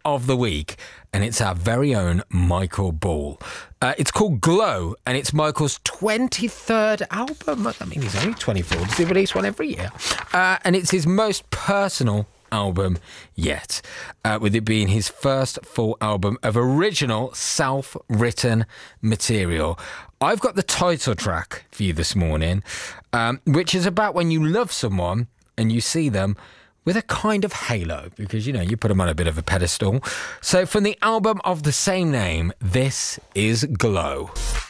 of the week, and it's our very own Michael Ball. It's called Glow, and it's Michael's 23rd album. I mean, he's only 24. Does he release one every year? And it's his most personal album yet, with it being his first full album of original self-written material. I've got the title track for you this morning, which is about when you love someone and you see them with a kind of halo, because, you know, you put them on a bit of a pedestal. So from the album of the same name, this is Glow.